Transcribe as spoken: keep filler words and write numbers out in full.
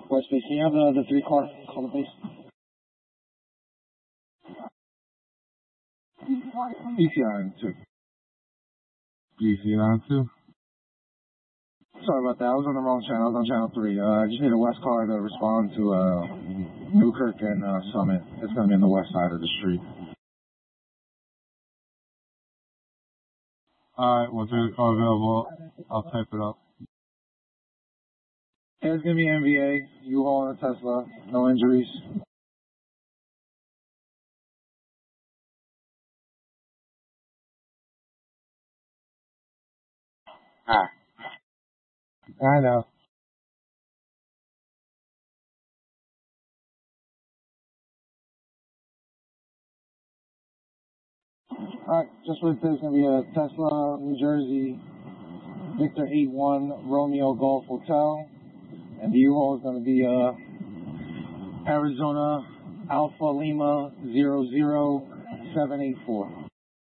West base, can you have the, the three car, call the base? E C I two. E C I two. Sorry about that. I was on the wrong channel. I was on channel three. Uh, I just need a West car to respond to uh, Newkirk and uh, Summit. It's going to be on the west side of the street. Alright, once it's available, I'll type it up. Yeah, it's going to be N V A, U-Haul, and a Tesla. No injuries. Ah. I know. Alright, just what it says, it's going to be a Tesla, New Jersey, Victor eight one, Romeo Golf Hotel. And the U-Haul is going to be uh, Arizona Alpha Lima zero zero seven eight four.